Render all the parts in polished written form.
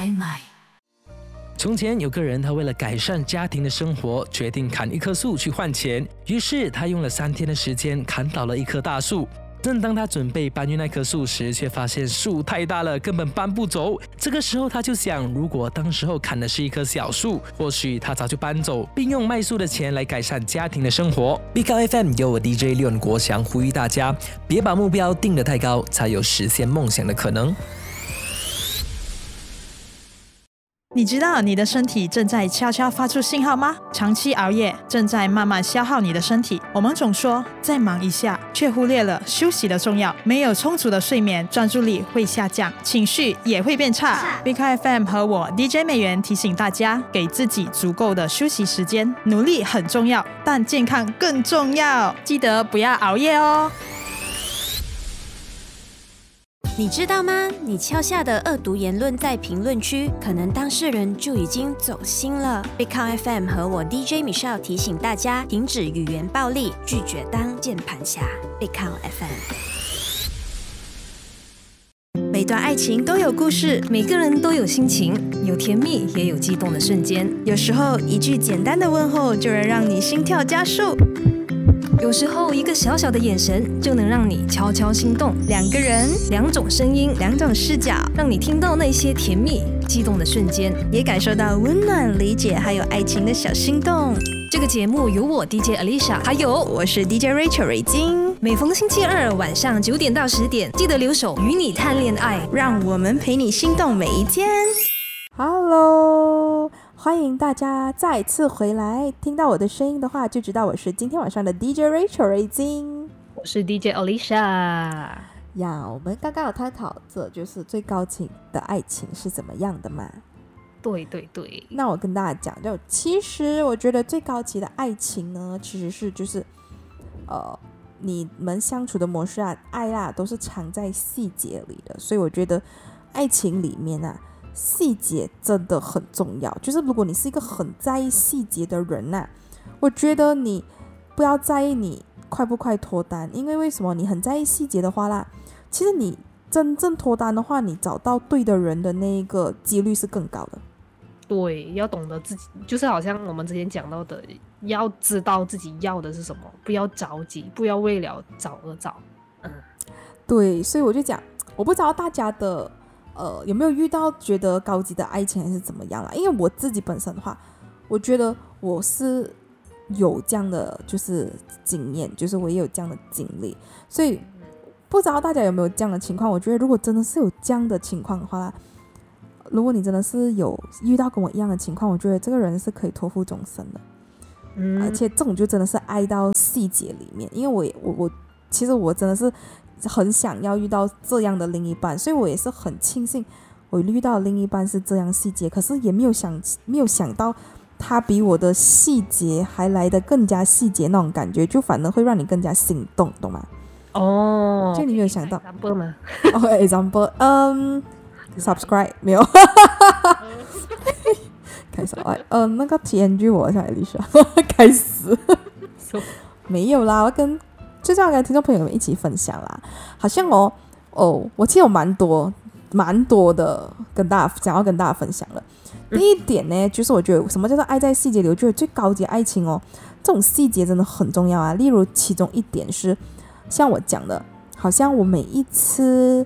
采买。 从前有个人，他为了改善家庭的生活，决定砍一棵树去换钱。于是他用了3天的时间砍倒了一棵大树。正当他准备搬运那棵树时，却发现树太大了，根本搬不走。这个时候他就想，如果当时候砍的是一棵小树，或许他早就搬走，并用卖树的钱来改善家庭的生活。Big Out FM 由我 DJ 廖国祥呼吁大家，别把目标定得太高，才有实现梦想的可能。 你知道你的身体正在悄悄发出信号吗？长期熬夜正在慢慢消耗你的身体。我们总说再忙一下，却忽略了休息的重要。没有充足的睡眠，专注力会下降，情绪也会变差。Big FM 和我 DJ 美元提醒大家，给自己足够的休息时间。努力很重要，但健康更重要。记得不要熬夜哦。 你知道吗？你敲下的恶毒言论在评论区，可能当事人就已经走心了。Big Count FM 和我 DJ Michelle 提醒大家，停止语言暴力，拒绝当键盘侠。Big Count FM。 每段爱情都有故事， 每个人都有心情，有甜蜜也有激动的瞬间。 有时候一句简单的问候就能让你心跳加速， 有时候一个小小的眼神就能让你悄悄心动。 2个人 ，2种声音 ，2种视角， 让你听到那些甜蜜激动的瞬间， 也感受到温暖理解还有爱情的小心动。 这个节目由我 DJ Alicia 还有我是 DJ Rachel 瑞金， 每逢星期二晚上9点到10点，记得留守与你谈恋爱， 让我们陪你心动每一天。 Hello， 欢迎大家再次回来，听到我的声音的话就知道我是今天晚上的 DJ Rachel 瑞金， 我是 DJ Alicia 呀。我们刚刚有探讨这就是最高级的爱情是怎么样的嘛。 对对对， 那我跟大家讲，就其实我觉得最高级的爱情呢，其实是就是你们相处的模式啊，爱啊，都是藏在细节里的。所以我觉得爱情里面啊，细节真的很重要。就是如果你是一个很在意细节的人啊，我觉得你不要在意你快不快脱单，因为什么？你很在意细节的话啦，其实你真正脱单的话，你找到对的人的那个几率是更高的。 对，要懂得自己，就是好像我们之前讲到的，要知道自己要的是什么，不要着急，不要为了找而找。 对，所以我就讲，我不知道大家的有没有遇到觉得高级的爱情还是怎么样啦？因为我自己本身的话，我觉得我是有这样的就是经验，就是我也有这样的经历，所以不知道大家有没有这样的情况。我觉得如果真的是有这样的情况的话啦，如果你真的是有遇到跟我一样的情况，我觉得这个人是可以托付终身的。而且这种就真的是爱到细节里面，因为我其实我真的是很想要遇到这样的另一半，所以我也是很庆幸我遇到的另一半是这样细节，可是也没有想到他比我的细节还来得更加细节，那种感觉就反而会让你更加心动，懂吗？ 哦， 就你没有想到 example 吗 ？example，subscribe 没有开始那个 TNG 我想一下开始没有啦，我跟最重要的听众朋友们一起分享啦。好像我其实有蛮多的想要跟大家分享了。第一点呢，就是我觉得什么叫做爱在细节里，我觉得最高级爱情这种细节真的很重要啊。例如其中一点是像我讲的，好像我每次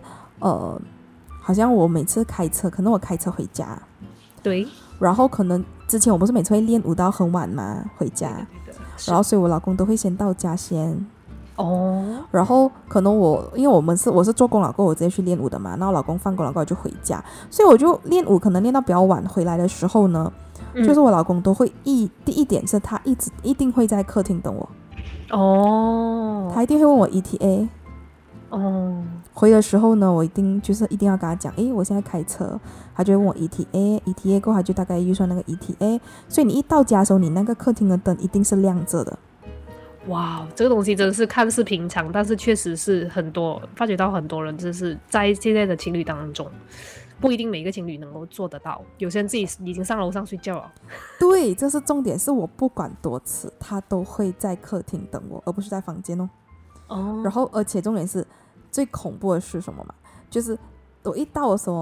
开车，可能我开车回家， 对， 然后可能之前我不是每次会练舞到很晚嘛，回家，然后所以我老公都会先到家先。然后可能因为我是做工了过后我直接去练舞的嘛，然后老公放工了过后就回家，所以我就练舞可能练到比较晚，回来的时候呢，就是我老公都会第一点是他一定会在客厅等我。他一定会问我 ETA。回的时候呢，我一定要跟他讲，我现在开车，他就会问我 ETA 过后他就大概预算那个 ETA， 所以你一到家的时候，你那个客厅的灯一定是亮着的。 哇，这个东西真的是看似平常，但是确实是发觉到很多人就是在现在的情侣当中，不一定每一个情侣能够做得到，有些人自己已经上楼上睡觉了。 对，这是重点，是我不管多次他都会在客厅等我，而不是在房间然后而且重点是最恐怖的是什么嘛，就是我一到的时候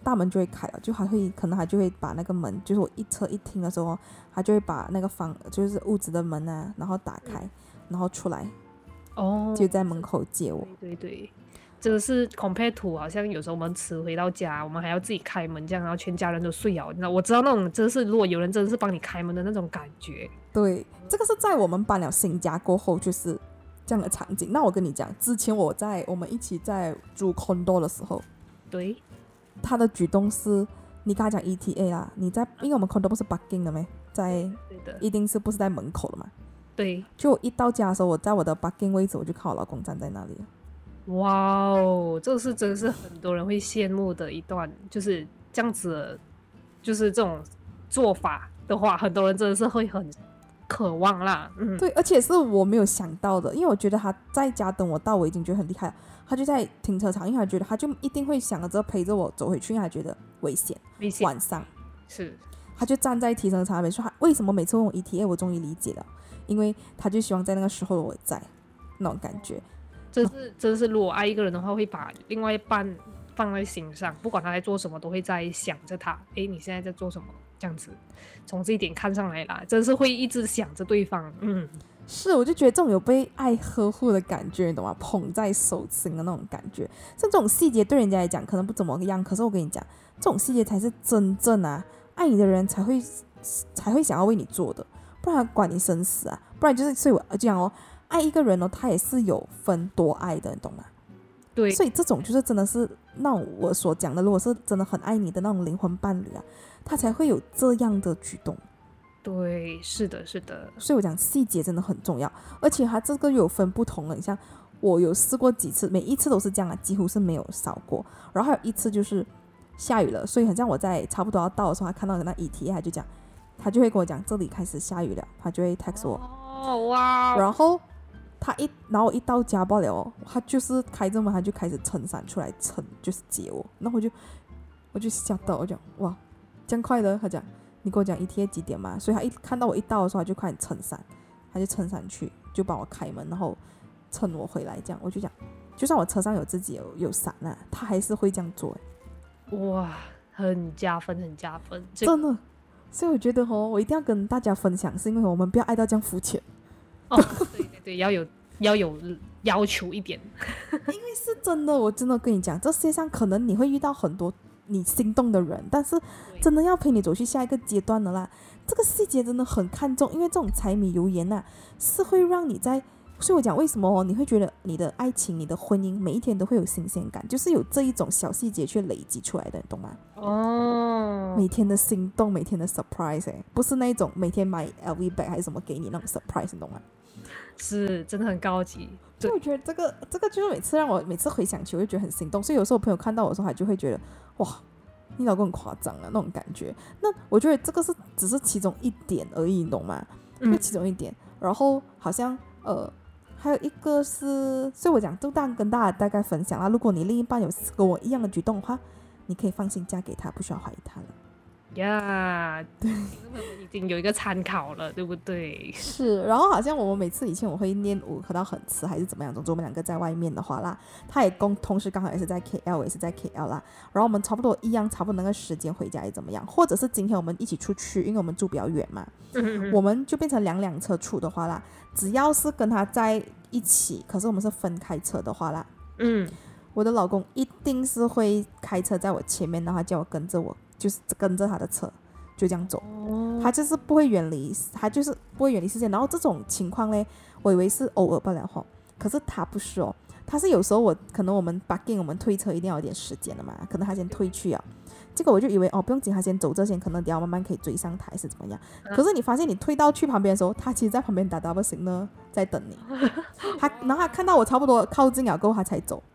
大门就会开了，就可能他就会把那个门，就是我一车一停的时候，他就会把那个就是屋子的门啊，然后打开，然后出来，就在门口接我。 对对对，这个是 compare to 好像有时候我们迟回到家，我们还要自己开门这样，然后全家人都睡了，我知道那种真的是如果有人真的是帮你开门的那种感觉。 对，这个是在我们搬了新家过后就是这样的场景。那我跟你讲，之前我们一起在租 condo 的时候， 对， 他的举动是，你跟他讲 ETA 啦，因为我们 condo 不是 parking 的咩， 对的， 一定是不是在门口的嘛？ 对， 就我一到家的时候，我在我的 parking 位置，我就看我老公站在那里了。 哇哦，这是真的是很多人会羡慕的一段，就是这样子的，就是这种做法的话，很多人真的是会很渴望啦。 对，而且是我没有想到的，因为我觉得他在家等我到，我已经觉得很厉害了。他就在停车场，因为他觉得他就一定会想着陪着我走回去，因为他觉得危险。晚上是，他就站在停车场那边说，他为什么每次问我 ETA， 我终于理解了，因为他就希望在那个时候我在那种感觉。 真是如果爱一个人的话，会把另外一半放在心上，不管他在做什么，都会在想着他。你现在在做什么？这样子，从这一点看上来啦，真是会一直想着对方。 是，我就觉得这种有被爱呵护的感觉，你懂吗？捧在手心的那种感觉，像这种细节对人家来讲可能不怎么样，可是我跟你讲，这种细节才是真正爱你的人才会想要为你做的，不然管你生死啊，不然就是，所以我讲爱一个人他也是有分多爱的，你懂吗？ 对， 所以这种就是真的是那种我所讲的，如果是真的很爱你的那种灵魂伴侣他才会有这样的举动。 对，是的，是的。 所以我讲细节真的很重要，而且它这个有分不同的。你像我有试过几次，每一次都是这样几乎是没有少过。然后还有一次就是下雨了，所以很像我在差不多要到的时候，他看到那 ETA， 他就会跟我讲这里开始下雨了，他就会 text 我。 哇！ 然后我一到家罢了他就是开着门，他就开始撑伞出来撑，就是接我。然后我就吓到，我讲哇，这样快的？他讲。你跟我讲 ETA 几点嘛？所以他看到我一到的时候，他就快点撑伞，他就撑伞去，就帮我开门，然后趁我回来这样。我就讲，就算我车上有自己有伞他还是会这样做。 哇，很加分，很加分， 真的。所以我觉得我一定要跟大家分享，是因为我们不要爱到这样肤浅。 对对对，要有要求一点。 因为是真的，我真的跟你讲，这世界上可能你会遇到很多你心动的人，但是真的要陪你走去下一个阶段的啦。这个细节真的很看重，因为这种柴米油盐是会让你在，所以我讲为什么你会觉得你的爱情、你的婚姻每一天都会有新鲜感，就是有这一种小细节去累积出来的，你懂吗？每天的心动，每天的 surprise，不是那种每天买 LV bag 还是什么给你那种 surprise， 你懂吗？ 是真的很高级。 所以我觉得这个就是每次回想起我就觉得很心动，所以有时候我朋友看到我的时候，他就会觉得哇，你老公很夸张那种感觉。那我觉得这个只是其中一点而已，你懂吗？就其中一点。然后好像还有一个是，所以我讲就跟大家大概分享啦。如果你另一半有跟我一样的举动的话，你可以放心嫁给他，不需要怀疑他了。 呀，对，已经有一个参考了，对不对？ 是，然后好像我们每次以前我会练舞喝到很迟还是怎么样，总之我们两个在外面的话啦，他也同时刚好也是在 KL， 我也是在 KL 啦，然后我们差不多那个时间回家也怎么样，或者是今天我们一起出去，因为我们住比较远嘛，我们就变成两辆车出的话啦，只要是跟他在一起，可是我们是分开车的话啦，我的老公一定是会开车在我前面，然后叫我跟着就是跟着他的车就这样走，他就是不会远离视线。然后这种情况呢，我以为是偶尔不了可是他不是他是有时候可能我们 parking 我们推车一定要有点时间的嘛，可能他先推去这个我就以为不用紧，他先走这些，可能等下慢慢可以追上他还是怎么样。可是你发现你推到去旁边的时候，他其实在旁边打 double signal 在等你，然后他看到我差不多靠近了过后他才走。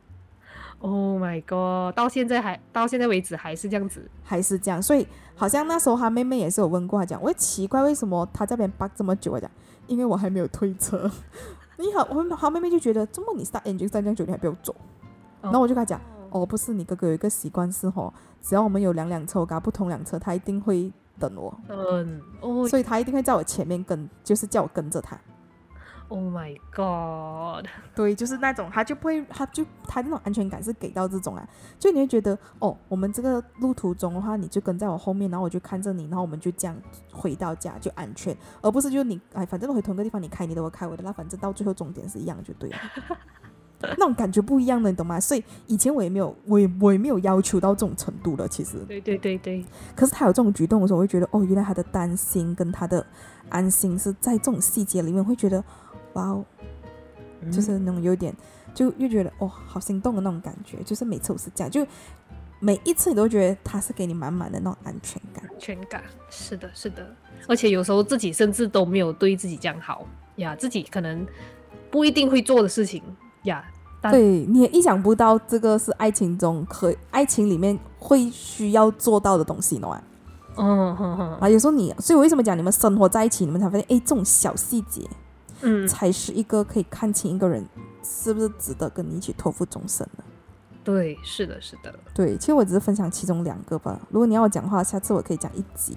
Oh my god！ 到现在为止还是这样子， 还是这样。所以好像那时候他妹妹也是有问过他讲，我也奇怪为什么他这边 park 这么久。我讲，因为我还没有推车。他妹妹就觉得，这么你 start engine 这样久你还不要走。然后我就跟他讲，不是，你哥哥有一个习惯是只要我们有两辆车，我跟他不同辆车，他一定会等我。所以他一定会在我前面就是叫我跟着他。 Oh my god！ 对，就是那种他那种安全感是给到这种啊，就你会觉得哦，我们这个路途中的话，你就跟在我后面，然后我就看着你，然后我们就这样回到家就安全，而不是就你反正回同一个地方，你开你的我开我的，那反正到最后终点是一样就对了。那种感觉不一样的，你懂吗？所以以前我也没有要求到这种程度了，其实。 对。 可是他有这种举动的时候，我会觉得哦，原来他的担心跟他的安心是在这种细节里面，会觉得哇哦，就是那种有点就又觉得哦，好心动的那种感觉。就是每次我是这样，就每一次你都觉得他是给你满满的那种安全感。 安全感，是的，而且有时候自己甚至都没有对自己这样好呀，自己可能不一定会做的事情呀。 对，你也意想不到这个是爱情里面会需要做到的东西，懂吗？有时候所以我为什么讲你们生活在一起，你们才发现，这种小细节，才是一个可以看清一个人是不是值得跟你一起托付终身的。 对，是的。 对，其实我只是分享其中2个吧。如果你要我讲的话，下次我可以讲1集。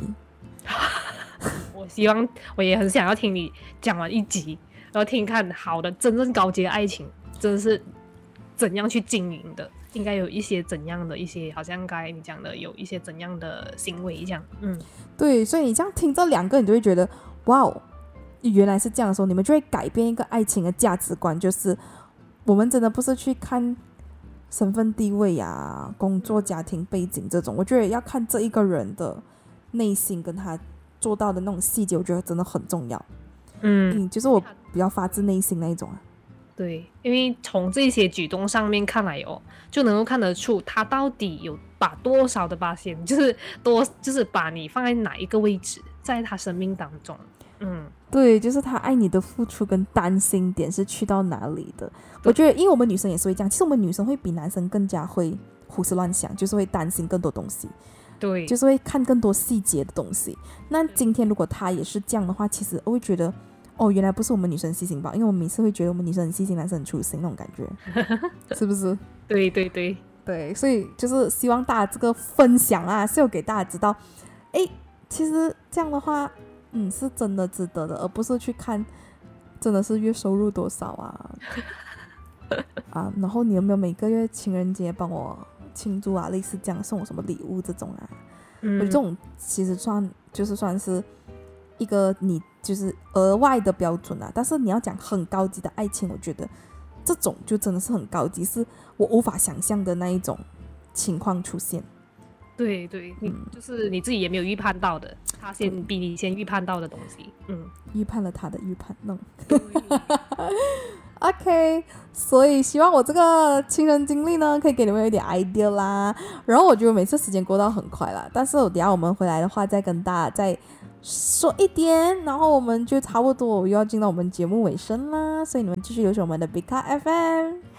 我也很想要听你讲完1集，然后听看好的真正高级的爱情真的是怎样去经营的，应该有一些怎样的一些，好像刚才你讲的有一些怎样的行为这样。 对，所以你这样听这2个，你就会觉得哇哦，原来是这样的时候，你们就会改变一个爱情的价值观，就是我们真的不是去看身份地位啊、工作、家庭背景这种，我觉得要看这一个人的内心跟他做到的那种细节，我觉得真的很重要。就是我比较发自内心那一种啊。 对，因为从这些举动上面看来就能够看得出他到底有把多少的%，就是把你放在哪一个位置，在他生命当中。 对，就是他爱你的付出跟担心点是去到哪里的。我觉得因为我们女生也是会这样，其实我们女生会比男生更加会胡思乱想，就是会担心更多东西。 对， 就是会看更多细节的东西。那今天如果他也是这样的话，其实我会觉得原来不是我们女生细心吧，因为我们每次会觉得我们女生很细心，男生很粗心那种感觉。是不是？ 对， 所以就是希望大家这个分享啊是有给大家知道，其实这样的话是真的值得的，而不是去看真的是月收入多少啊然后你有没有每个月情人节帮我庆祝啊，类似这样送我什么礼物这种啊。我觉得这种其实算是一个你就是额外的标准啊，但是你要讲很高级的爱情，我觉得这种就真的是很高级，是我无法想象的那一种情况出现。 对，就是你自己也没有预判到的，他比你先预判到的东西。 预判了他的预判弄。OK， 所以希望我这个亲身经历呢，可以给你们有点 idea 啦。然后我觉得每次时间过到很快啦，但是等一下我们回来的话，再跟大家再说一点，然后我们就差不多又要进到我们节目尾声啦。所以你们继续留守我们的 Big Car FM。